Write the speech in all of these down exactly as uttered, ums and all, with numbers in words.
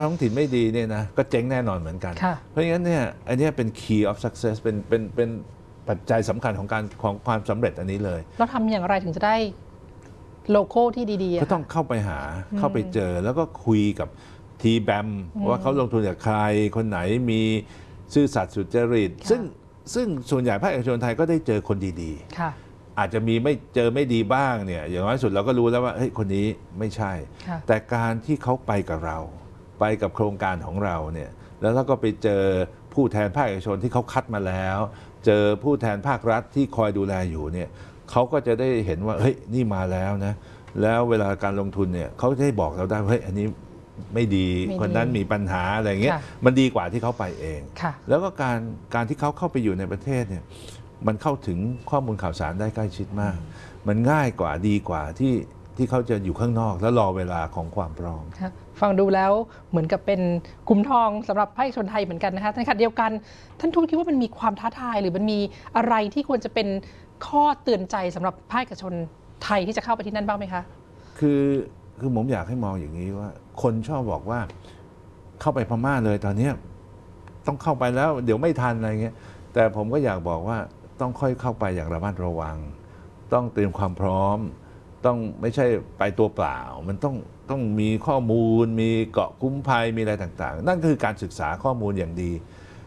ท้องถิ่นไม่ดีเนี่ยนะก็เจ๊งแน่นอนเหมือนกันเพราะงั้นเนี่ยอันนี้เป็น key of success เป็นเป็นเป็นปัจจัยสำคัญของการของความสำเร็จอันนี้เลยเราทำอย่างไรถึงจะได้โลโก้ที่ดีๆก็ต้องเข้าไปหาเข้าไปเจอแล้วก็คุยกับทีแบมว่าเขาลงทุนกับใครคนไหนมีซื่อสัตย์สุจริตซึ่งซึ่งส่วนใหญ่ภาคเอกชนไทยก็ได้เจอคนดีๆอาจจะมีไม่เจอไม่ดีบ้างเนี่ยอย่างน้อยสุดเราก็รู้แล้วว่าเฮ้ยคนนี้ไม่ใช่แต่การที่เขาไปกับเราไปกับโครงการของเราเนี่ยแล้วเราก็ไปเจอผู้แทนภาคเอกชนที่เขาคัดมาแล้วเจอผู้แทนภาครัฐที่คอยดูแลอยู่เนี่ยเขาก็จะได้เห็นว่าเฮ้ยนี่มาแล้วนะแล้วเวลาการลงทุนเนี่ยเขาจะได้บอกเราได้เฮ้ยอันนี้ไม่ดีคนนั้นมีปัญหาอะไรเงี้ยมันดีกว่าที่เขาไปเองแล้วก็การการที่เขาเข้าไปอยู่ในประเทศเนี่ยมันเข้าถึงข้อมูลข่าวสารได้ใกล้ชิดมากมันง่ายกว่าดีกว่าที่ที่เขาจะอยู่ข้างนอกแล้วรอเวลาของความพร้อมฟังดูแล้วเหมือนกับเป็นกุมทองสำหรับภาคเอกชนไทยเหมือนกันนะคะในขณะเดียวกันท่านทูตคิดว่ามันมีความท้าทายหรือมันมีอะไรที่ควรจะเป็นข้อเตือนใจสำหรับภาคเอกชนไทยที่จะเข้าไปที่นั่นบ้างไหมคะคือคือผมอยากให้มองอย่างนี้ว่าคนชอบบอกว่าเข้าไปพม่าเลยตอนนี้ต้องเข้าไปแล้วเดี๋ยวไม่ทันอะไรเงี้ยแต่ผมก็อยากบอกว่าต้องค่อยเข้าไปอย่างระมัดระวังต้องเตรียมความพร้อมต้องไม่ใช่ไปตัวเปล่ามันต้องต้องมีข้อมูลมีเกาะคุ้มภัยมีอะไรต่างๆนั่นคือการศึกษาข้อมูลอย่างดี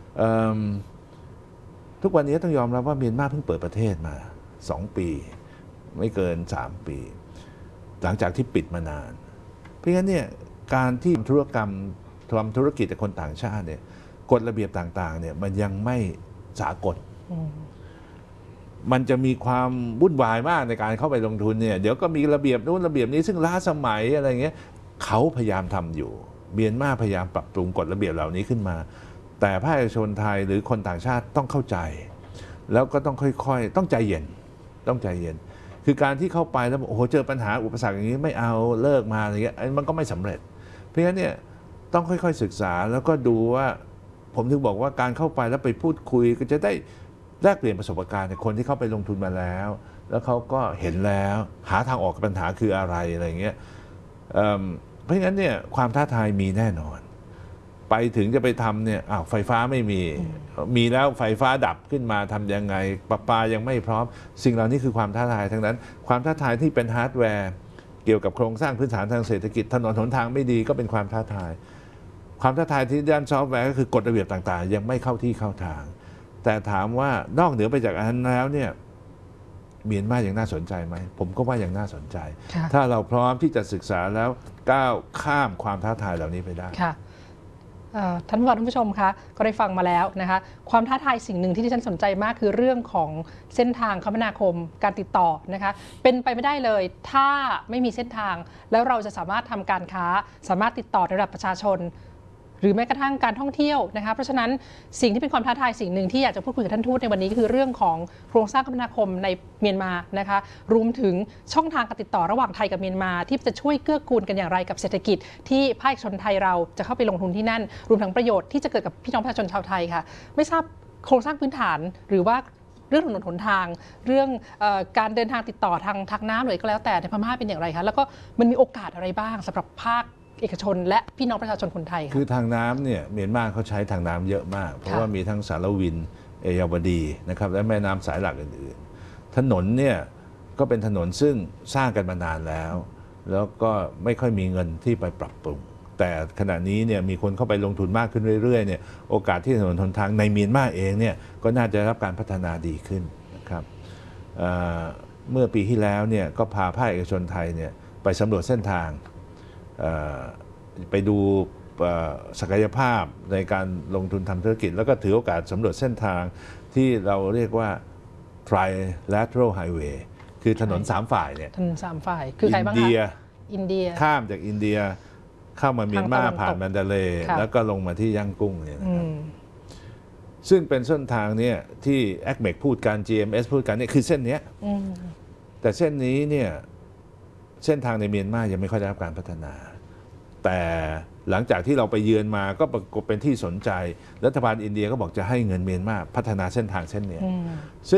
ทุกวันนี้ต้องยอมรับว่าเมียนมาเพิ่งเปิดประเทศมาสองปีไม่เกินสามปีหลังจากที่ปิดมานานเพราะฉะนั้นเนี่ยการที่ธุรกรรมทำธุรกิจกับคนต่างชาติเนี่ยกฎระเบียบต่างๆเนี่ยมันยังไม่สากลมันจะมีความวุ่นวายมากในการเข้าไปลงทุนเนี่ยเดี๋ยวก็มีระเบียบนู้นระเบียบนี้ซึ่งล้าสมัยอะไรเงี้ยเขาพยายามทำอยู่เมียนมาพยายามปรับปรุงกฎระเบียบเหล่านี้ขึ้นมาแต่ภาคเอกชนไทยหรือคนต่างชาติต้องเข้าใจแล้วก็ต้องค่อยๆต้องใจเย็นต้องใจเย็นคือการที่เข้าไปแล้วโอ้โหเจอปัญหาอุปสรรคอย่างนี้ไม่เอาเลิกมาอะไรเงี้ยมันก็ไม่สำเร็จเพราะฉะนั้นเนี่ยต้องค่อยๆศึกษาแล้วก็ดูว่าผมถึงบอกว่าการเข้าไปแล้วไปพูดคุยก็จะได้แลกเปลี่ยนประสบการณ์กับคนที่เข้าไปลงทุนมาแล้วแล้วเขาก็เห็นแล้วหาทางออกปัญหาคืออะไรอะไรเงี้ยเพราะฉะนั้นเนี่ยความท้าทายมีแน่นอนไปถึงจะไปทำเนี่ยอ้าวไฟฟ้าไม่มีมีแล้วไฟฟ้าดับขึ้นมาทำยังไงประปายังไม่พร้อมสิ่งเหล่านี้คือความท้าทายทั้งนั้นความท้าทายที่เป็นฮาร์ดแวร์เกี่ยวกับโครงสร้างพื้นฐานทางเศรษฐกิจถนนหนทางไม่ดีก็เป็นความท้าทายความท้าทายที่ด้านซอฟต์แวร์ก็คือกฎระเบียบต่างๆยังไม่เข้าที่เข้าทางแต่ถามว่านอกเหนือไปจากอันนั้นแล้วเนี่ยเมียนมายังน่าสนใจไหมผมก็ว่ายังน่าสนใจถ้าเราพร้อมที่จะศึกษาแล้วก้าวข้ามความท้าทายเหล่านี้ไปได้ท่านผู้ฟังท่านผู้ชมคะก็ได้ฟังมาแล้วนะคะความท้าทายสิ่งหนึ่งที่ดิฉันสนใจมากคือเรื่องของเส้นทางคมนาคมการติดต่อนะคะเป็นไปไม่ได้เลยถ้าไม่มีเส้นทางแล้วเราจะสามารถทำการค้าสามารถติดต่อระดับประชาชนหรือแม้กระทั่งการท่องเที่ยวนะคะเพราะฉะนั้นสิ่งที่เป็นความท้าทายสิ่งหนึ่งที่อยากจะพูดคุยกับท่านทูตในวันนี้ก็คือเรื่องของโครงสร้างคมนาคมในเมียนมานะคะรวมถึงช่องทางการติดต่อระหว่างไทยกับเมียนมาที่จะช่วยเกื้อกูลกันอย่างไรกับเศรษฐกิจที่ภาคเอกชนไทยเราจะเข้าไปลงทุนที่นั่นรวมทั้งประโยชน์ที่จะเกิดกับพี่น้องประชาชนชาวไทยค่ะไม่ทราบโครงสร้างพื้นฐานหรือว่าเรื่องถนนหนทางเรื่องการเดินทางติดต่อทางทางน้ำหรือก็แล้วแต่ในพม่าเป็นอย่างไรคะแล้วก็มันมีโอกาสอะไรบ้างสำหรับภาคเอกชนและพี่น้องประชาชนคนไทยคือทางน้ำเนี่ยเมียนมาเขาใช้ทางน้ำเยอะมากเพราะว่ามีทั้งสารวินเอยาวดีนะครับและแม่น้ำสายหลักอื่นๆถนนเนี่ยก็เป็นถนนซึ่งสร้างกันมานานแล้วแล้วก็ไม่ค่อยมีเงินที่ไปปรับปรุงแต่ขณะนี้เนี่ยมีคนเข้าไปลงทุนมากขึ้นเรื่อยๆเนี่ยโอกาสที่ถนนหนทางในเมียนมาเองเนี่ยก็น่าจะรับการพัฒนาดีขึ้นนะครับเมื่อปีที่แล้วเนี่ยก็พาภาคเอกชนไทยเนี่ยไปสำรวจเส้นทางไปดูศักยภาพในการลงทุนทำธุรกิจแล้วก็ถือโอกาสสำรวจเส้นทางที่เราเรียกว่า trilateral highway คือถนนสามฝ่ายเนี่ยถนนสามฝ่ายคือใครบ้างคะอินเดียอินเดียข้ามจากอินเดียเข้ามาเมียนมาผ่านมันดาเลย์แล้วก็ลงมาที่ย่างกุ้งเนี่ยนะครับซึ่งเป็นเส้นทางเนี่ยที่ เอ ซี เอ็ม อี พูดกัน จี เอ็ม เอส พูดกันเนี่ยคือเส้นนี้แต่เส้นนี้เนี่ยเส้นทางในเมียนมายังไม่ค่อยได้รับการพัฒนาแต่หลังจากที่เราไปเยือนมาก็ปรากฏเป็นที่สนใจรัฐบาลอินเดียก็บอกจะให้เงินเมียนมาพัฒนาเส้นทางเส้นนี้ซึ่ง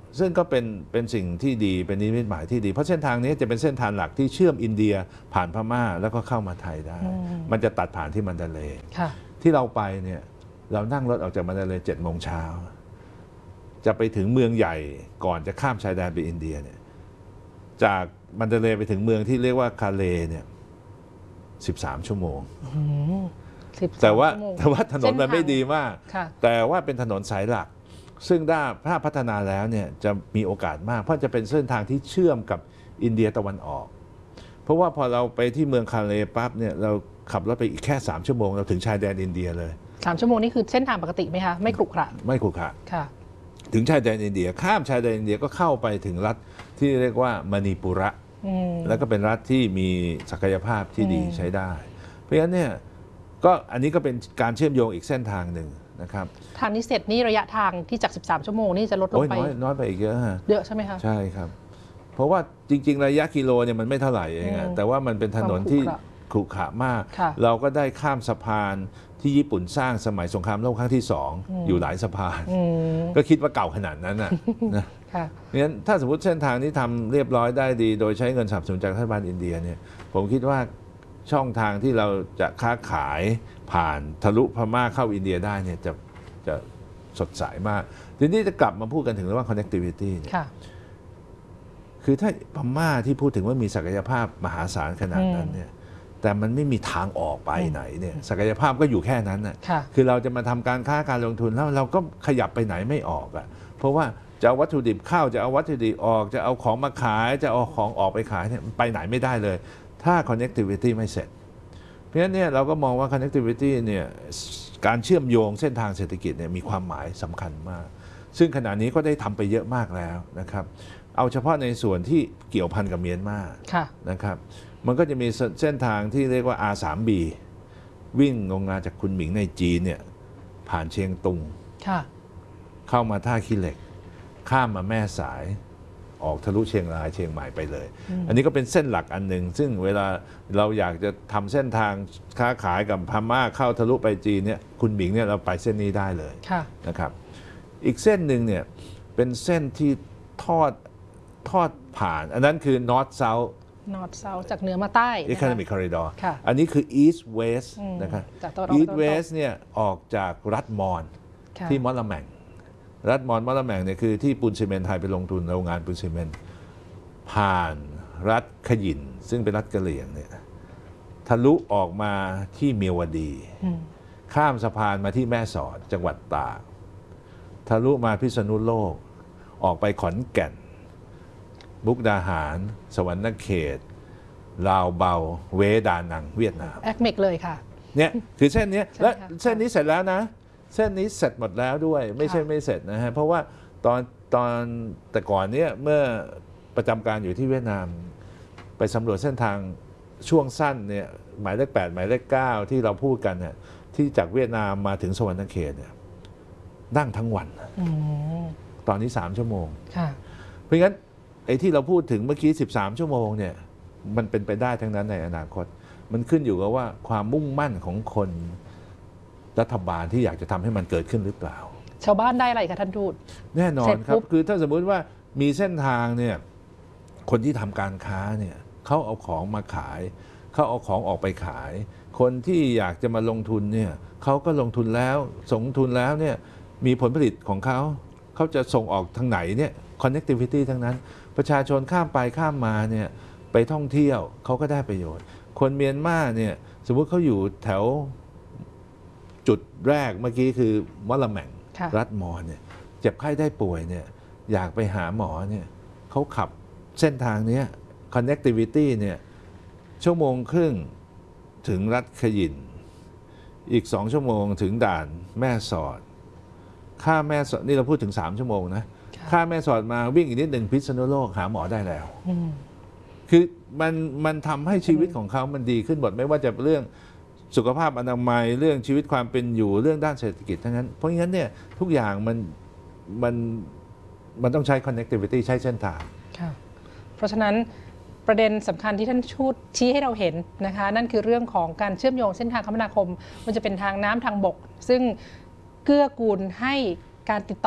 ซึ่งก็เป็นเป็นสิ่งที่ดีเป็นนิมิตหมายที่ดีเพราะเส้นทางนี้จะเป็นเส้นทางหลักที่เชื่อมอินเดียผ่านพม่าแล้วก็เข้ามาไทยได้ มันจะตัดผ่านที่มันดาเลย์ที่เราไปเนี่ยเรานั่งรถออกจากมันดาเลย์เจ็ดโมงเช้าจะไปถึงเมืองใหญ่ก่อนจะข้ามชายแดนไปอินเดียเนี่ยจากมันดาเลย์ไปถึงเมืองที่เรียกว่าคาเลเนี่ยสิบสามชั่วโมงแต่ว่าแต่ว่าถนนมันไม่ดีมากแต่ว่าเป็นถนนสายหลักซึ่งถ้าพัฒนาแล้วเนี่ยจะมีโอกาสมากเพราะจะเป็นเส้นทางที่เชื่อมกับอินเดียตะวันออกเพราะว่าพอเราไปที่เมืองคาเลปั๊บเนี่ยเราขับรถไปอีกแค่สามชั่วโมงเราถึงชายแดนอินเดียเลยสามชั่วโมงนี่คือเส้นทางปกติไหมคะไม่ขรุขระไม่ขรุขระถึงชายแดนอินเดียข้ามชายแดนอินเดียก็เข้าไปถึงรัฐที่เรียกว่ามณีปุระแล้วก็เป็นรัฐที่มีศักยภาพที่ดีใช้ได้เพราะฉะนั้นเนี่ยก็อันนี้ก็เป็นการเชื่อมโยงอีกเส้นทางหนึ่งนะครับทางนี้เสร็จนี่ระยะทางที่จากสิบสามชั่วโมงนี่จะลดลงไปน้อยน้อยไปอีกเยอะฮะเยอะใช่ไหมคะใช่ครับเพราะว่าจริงๆระยะกิโลเนี่ยมันไม่เท่าไหร่เองแต่ว่ามันเป็นถนนที่ขรุขระมากเราก็ได้ข้ามสะพานที่ญี่ปุ่นสร้างสมัยสงครามโลกครั้งที่สองอยู่หลายสะพานก็คิดว่าเก่าขนาดนั้นนะนะเพราะฉะนั้นถ้าสมมติเส้นทางนี้ทำเรียบร้อยได้ดีโดยใช้เงินสนับสนุนจากรัฐบาลอินเดียเนี่ยผมคิดว่าช่องทางที่เราจะค้าขายผ่านทะลุพม่าเข้าอินเดียได้เนี่ยจะจะสดใสมากทีนี้จะกลับมาพูดกันถึงเรื่อง connectivity เนี่ยคือถ้าพม่าที่พูดถึงว่ามีศักยภาพมหาศาลขนาดนั้นเนี่ยแต่มันไม่มีทางออกไปไหนเนี่ยศักยภาพก็อยู่แค่นั้นน่ะคือเราจะมาทำการค้าการลงทุนแล้วเราก็ขยับไปไหนไม่ออกอ่ะเพราะว่าจะเอาวัตถุดิบเข้าจะเอาวัตถุดิบออกจะเอาของมาขายจะเอาของออกไปขายเนี่ยไปไหนไม่ได้เลยถ้า connectivity ไม่เสร็จเพราะฉะนั้นเนี่ยเราก็มองว่า connectivity เนี่ยการเชื่อมโยงเส้นทางเศรษฐกิจเนี่ยมีความหมายสำคัญมากซึ่งขณะนี้ก็ได้ทำไปเยอะมากแล้วนะครับเอาเฉพาะในส่วนที่เกี่ยวพันกับเมียนมานะครับมันก็จะมีเส้นทางที่เรียกว่า อาร์ ทรี บี วิ่งลงมาจากคุนหมิงในจีนเนี่ยผ่านเชียงตุงเข้ามาท่าขี้เหล็กข้ามมาแม่สายออกทะลุเชียงรายเชียงใหม่ไปเลย อ, อันนี้ก็เป็นเส้นหลักอันหนึ่งซึ่งเวลาเราอยากจะทำเส้นทางค้าขายกับพม่าเข้าทะลุไปจีนเนี่ยคุณหมิงเนี่ยเราไปเส้นนี้ได้เลยนะครับอีกเส้นหนึ่งเนี่ยเป็นเส้นที่ทอดทอดผ่านอันนั้นคือ North South North South จากเหนือมาใต้ Economic Corridor อันนี้คือ East West นะครับ East West เนี่ยออกจากรัฐมอญที่มอลลาแมงรัฐมอญมอลลาแมงเนี่ยคือที่ปูนซีเมนต์ไทยไปลงทุนโรงงานปูนซีเมนต์ผ่านรัฐขยินซึ่งเป็นรัฐกะเหรี่ยงเนี่ยทะลุออกมาที่เมียวดีข้ามสะพานมาที่แม่สอดจังหวัดตากทะลุมาพิษณุโลกออกไปขอนแก่นมุกดาหารสวรรณเขตลาวเบาเวดานังเวียดนามแอคเมกเลยค่ะเนี่ยคือเส้นนี้และเส้นนี้เสร็จแล้วนะเส้นนี้เสร็จหมดแล้วด้วยไม่ใช่ไม่เสร็จนะฮะเพราะว่าตอนตอนแต่ก่อนเนี้ยเมื่อประจำการอยู่ที่เวียดนามไปสำรวจเส้นทางช่วงสั้นเนี่ยหมายเลขแปดหมายเลขเก้าที่เราพูดกันเนี่ยที่จากเวียดนามมาถึงสวรรณเขตเนี่ยนั่งทั้งวันตอนนี้สามชั่วโมงเพราะงั้นไอ้ที่เราพูดถึงเมื่อกี้สิบสามชั่วโมงเนี่ยมันเป็นไปได้ทั้งนั้นในอนาคตมันขึ้นอยู่กับว่าความมุ่งมั่นของคนรัฐบาลที่อยากจะทำให้มันเกิดขึ้นหรือเปล่าชาวบ้านได้อะไรคะท่านทูตแน่นอนครับคือถ้าสมมุติว่ามีเส้นทางเนี่ยคนที่ทำการค้าเนี่ยเขาเอาของมาขายเขาเอาของออกไปขายคนที่อยากจะมาลงทุนเนี่ยเขาก็ลงทุนแล้วส่งทุนแล้วเนี่ยมีผลผลิตของเขาเขาจะส่งออกทางไหนเนี่ย connectivity ทั้งนั้นประชาชนข้ามไปข้ามมาเนี่ยไปท่องเที่ยวเขาก็ได้ประโยชน์คนเมียนมาเนี่ยสมมุติเขาอยู่แถวจุดแรกเมื่อกี้คือมอลลาแมงรัฐมอญเนี่ยเจ็บไข้ได้ป่วยเนี่ยอยากไปหาหมอเนี่ยเขาขับเส้นทางนี้ connectivity เนี่ยชั่วโมงครึ่งถึงรัฐขยินอีกสองชั่วโมงถึงด่านแม่สอดค่าแม่สอดนี่เราพูดถึงสามชั่วโมงนะค่าแม่สอดมาวิ่งอีกนิดหนึ่งพิษณุโลกหาหมอได้แล้วคือมันมันทำให้ชีวิตของเขามันดีขึ้นหมดไม่ว่าจะเรื่องสุขภาพอนามัยเรื่องชีวิตความเป็นอยู่เรื่องด้านเศรษฐกิจทั้งนั้นเพราะงั้นเนี่ยทุกอย่างมันมันมันต้องใช้ connectivity ใช้เส้นทางเพราะฉะนั้นประเด็นสำคัญที่ท่านชูดชี้ให้เราเห็นนะคะนั่นคือเรื่องของการเชื่อมโยงเส้นทางคมนาคมมันจะเป็นทางน้ำทางบกซึ่งเกื้อกูลให้การติดต่อ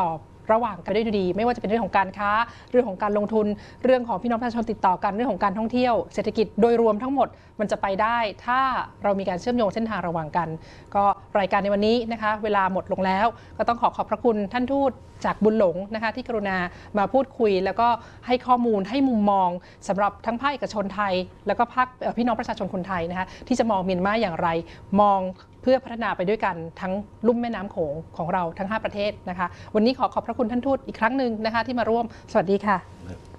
ระหว่างกันได้ดีไม่ว่าจะเป็นเรื่องของการค้าเรื่องของการลงทุนเรื่องของพี่น้องประชาชนติดต่อกันเรื่องของการท่องเที่ยวเศรษฐกิจโดยรวมทั้งหมดมันจะไปได้ถ้าเรามีการเชื่อมโยงเส้นทางระหว่างกันก็รายการในวันนี้นะคะเวลาหมดลงแล้วก็ต้องขอขอบพระคุณท่านทูตจากบุญหลงนะคะที่กรุณามาพูดคุยแล้วก็ให้ข้อมูลให้มุมมองสำหรับทั้งภาคเอกชนไทยแล้วก็ภาคพี่น้องประชาชนคนไทยนะคะที่จะมองเมียนมาอย่างไรมองเพื่อพัฒนาไปด้วยกันทั้งลุ่มแม่น้ำโขงของเราทั้งห้าประเทศนะคะวันนี้ขอขอบพระคุณท่านทูตอีกครั้งหนึ่งนะคะที่มาร่วมสวัสดีค่ะ